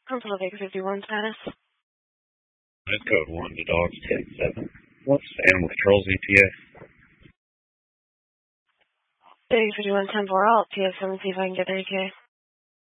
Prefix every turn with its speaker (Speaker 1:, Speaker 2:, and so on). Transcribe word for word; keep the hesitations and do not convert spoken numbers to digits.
Speaker 1: Control Vega fifty-one status.
Speaker 2: That's code one to dogs ten seven. What's Animal Control's E T A?
Speaker 1: Vega fifty-one ten four alt, T S seven, see if I can get there, E T A.